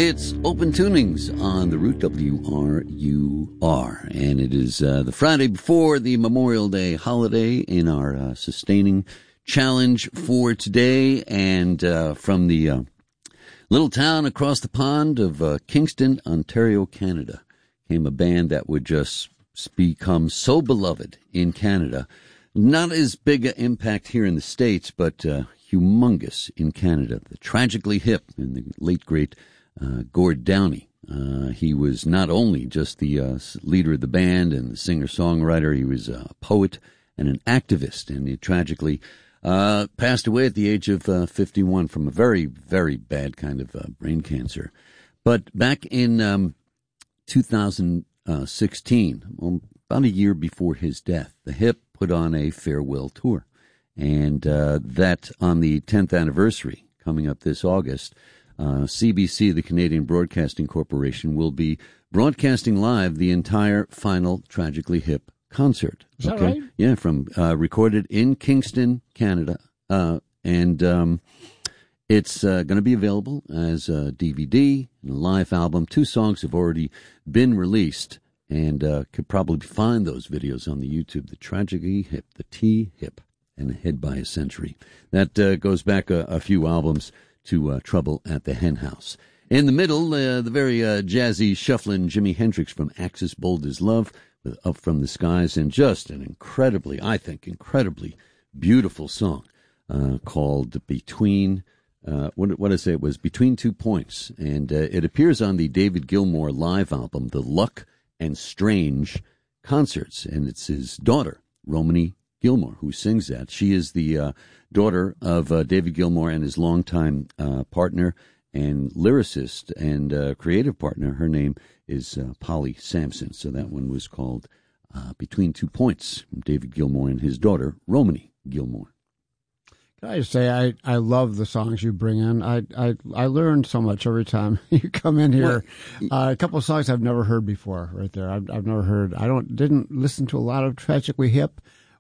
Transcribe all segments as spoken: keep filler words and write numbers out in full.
It's Open Tunings on the Root W R U R, and it is uh, the Friday before the Memorial Day holiday in our uh, sustaining challenge for today, and uh, from the uh, little town across the pond of uh, Kingston, Ontario, Canada, came a band that would just become so beloved in Canada. Not as big an impact here in the States, but uh, humongous in Canada. The Tragically Hip and the late, great Uh, Gord Downie. Uh, he was not only just the uh, leader of the band and the singer-songwriter, he was a poet and an activist, and he tragically uh, passed away at the age of uh, fifty-one from a very, very bad kind of uh, brain cancer. But back in um, two thousand sixteen, well, about a year before his death, the Hip put on a farewell tour, and uh, that on the tenth anniversary, coming up this August, Uh, C B C, the Canadian Broadcasting Corporation, will be broadcasting live the entire final Tragically Hip concert. Is that right? Yeah, from uh, recorded in Kingston, Canada, uh, and um, it's uh, going to be available as a D V D and a live album. Two songs have already been released, and uh, could probably find those videos on the YouTube. The Tragically Hip, the T Hip, and Ahead by a Century. That uh, goes back a, a few albums to uh, Trouble at the Hen House. In the middle, uh, the very uh, jazzy, shuffling Jimi Hendrix from Axis Bold as Love with Up From the Skies, and just an incredibly, I think, incredibly beautiful song uh, called Between, uh, what, what did I say? It was Between Two Points, and uh, it appears on the David Gilmour live album, The Luck and Strange Concerts, and it's his daughter, Romany Gilmour, who sings that. She is the uh, daughter of uh, David Gilmour and his longtime uh, partner and lyricist and uh, creative partner. Her name is uh, Polly Sampson. So that one was called uh, Between Two Points, from David Gilmour and his daughter, Romany Gilmour. Can I just say, I, I love the songs you bring in. I I, I learn so much every time you come in here. Well, uh, a couple of songs I've never heard before right there. I've, I've never heard. I don't didn't listen to a lot of Tragically Hip.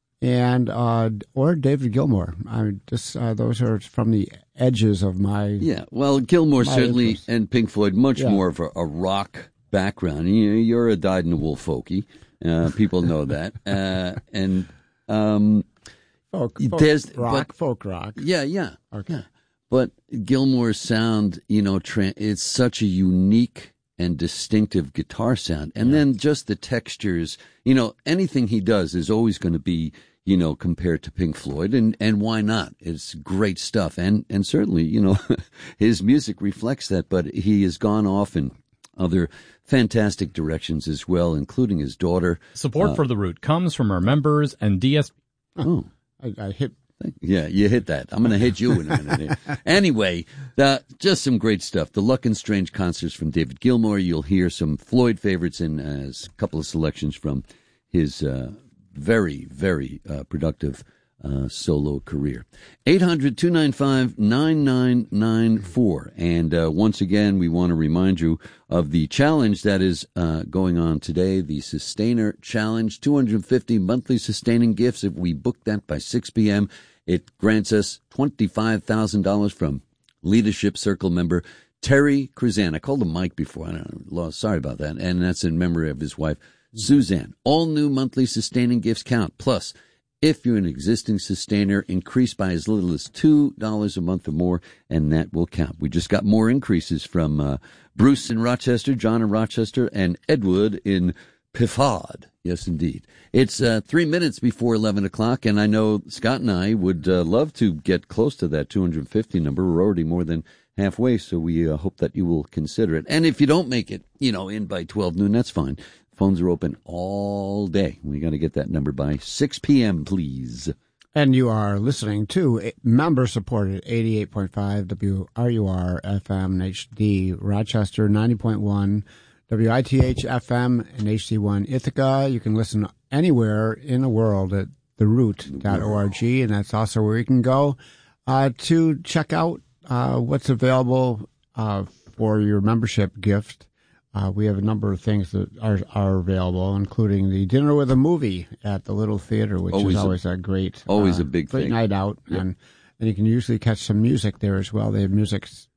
And uh, or David Gilmour. I mean, just uh, those are from the edges of my yeah. Well, Gilmour certainly, interest. And Pink Floyd, much yeah. more of a, a rock background. You, you're a dyed-in-the-wool folkie. Uh, people know that. Uh, and um, folk, folk there's rock, but, folk rock. Yeah, yeah, okay. yeah. But Gilmour's sound, you know, tra- it's such a unique and distinctive guitar sound, and yeah. then just the textures. You know, anything he does is always going to be, you know, compared to Pink Floyd, and, and why not? It's great stuff, and, and certainly, you know, his music reflects that, but he has gone off in other fantastic directions as well, including his daughter. Support uh, for The Root comes from our members and D S P. Oh, I, I hit. Yeah, you hit that. I'm going to hit you in a minute. Anyway, the, just some great stuff. The Luck and Strange concerts from David Gilmour. You'll hear some Floyd favorites and uh, a couple of selections from his uh, very, very uh, productive uh, solo career. eight hundred, two nine five, nine nine nine four. And uh, once again, we want to remind you of the challenge that is uh, going on today, the Sustainer Challenge, two hundred fifty monthly sustaining gifts. If we book that by six p.m., it grants us twenty-five thousand dollars from Leadership Circle member Terry Cruzan. I called him Mike before. I don't know. Sorry about that. And that's in memory of his wife, Suzanne. All new monthly sustaining gifts count. Plus, if you're an existing sustainer, increase by as little as two dollars a month or more, and that will count. We just got more increases from uh, Bruce in Rochester, John in Rochester, and Edward in Piffard. Yes, indeed. It's uh, three minutes before eleven o'clock, and I know Scott and I would uh, love to get close to that two hundred fifty number. We're already more than halfway, so we uh, hope that you will consider it. And if you don't make it, you know, in by twelve noon, that's fine. Phones are open all day. We got to get that number by six p.m., please. And you are listening to member-supported eighty-eight point five W R U R F M and H D, Rochester ninety point one, W I T H F M and H D one Ithaca. You can listen anywhere in the world at the root dot org, and that's also where you can go uh, to check out uh, what's available uh, for your membership gift. Uh, we have a number of things that are are available, including the dinner with a movie at the Little Theater, which always is always a, a great, always uh, a big great thing. night out, yep. and and you can usually catch some music there as well. They have music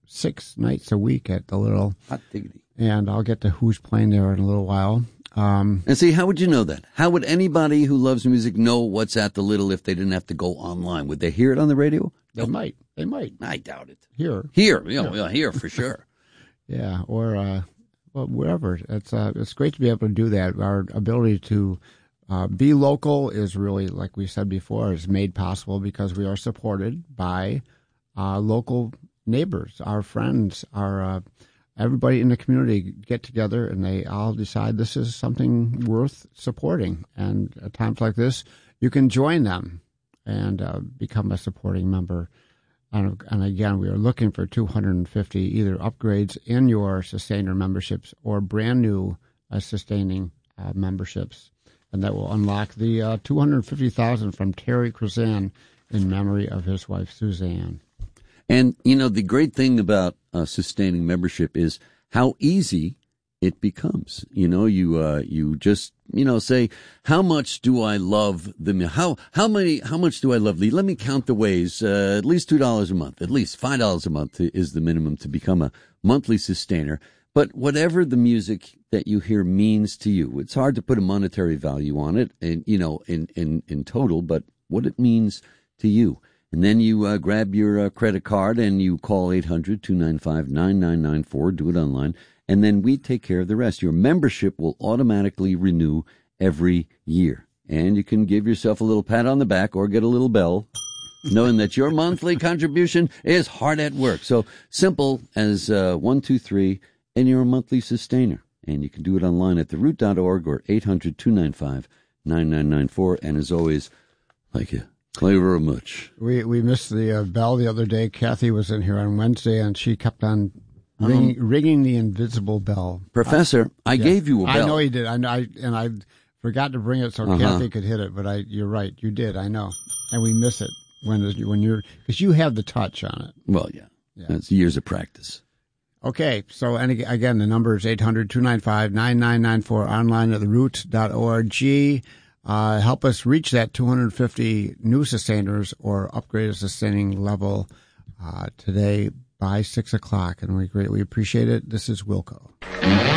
six nights a week at the Little. Hot diggity. And I'll get to who's playing there in a little while. Um, and see, how would you know that? How would anybody who loves music know what's at the Little if they didn't have to go online? Would they hear it on the radio? They nope. might. They might. I doubt it. Here. Here. You know, here. here for sure. Yeah, or uh, well, wherever. It's uh, it's great to be able to do that. Our ability to uh, be local is really, like we said before, is made possible because we are supported by uh, local neighbors, our friends, our uh, everybody in the community get together and they all decide this is something worth supporting. And at times like this, you can join them and uh, become a supporting member. And, and again, we are looking for two hundred fifty either upgrades in your sustainer memberships or brand new uh, sustaining uh, memberships. And that will unlock the uh, two hundred fifty thousand dollars from Terry Krazan in memory of his wife, Suzanne. And, you know, the great thing about uh, sustaining membership is how easy it becomes. You know, you uh, you just, you know, say, how much do I love the, how how many, how much do I love the, let me count the ways, uh, at least two dollars a month, at least five dollars a month is the minimum to become a monthly sustainer. But whatever the music that you hear means to you, it's hard to put a monetary value on it, and you know, in, in, in total, but what it means to you. And then you uh, grab your uh, credit card and you call eight hundred, two nine five, nine nine nine four, do it online, and then we take care of the rest. Your membership will automatically renew every year. And you can give yourself a little pat on the back or get a little bell, knowing that your monthly contribution is hard at work. So simple as uh, one, two, three, and you're a monthly sustainer. And you can do it online at the root dot org or eight hundred, two nine five, nine nine nine four. And as always, thank you. Thank you very much. We we missed the uh, bell the other day. Kathy was in here on Wednesday, and she kept on ringing, um, ringing the invisible bell. Professor, I, I yeah, gave you a bell. I know you did. I, I and I forgot to bring it so uh-huh. Kathy could hit it. But I, you're right. You did. I know, and we miss it when when you're because you have the touch on it. Well, yeah, yeah. That's years of practice. Okay, so and again, the number is eight hundred, two nine five, nine nine nine four, online at the root dot org. Uh, help us reach that two hundred fifty new sustainers or upgrade a sustaining level uh, today by six o'clock, and we greatly appreciate it. This is Wilco.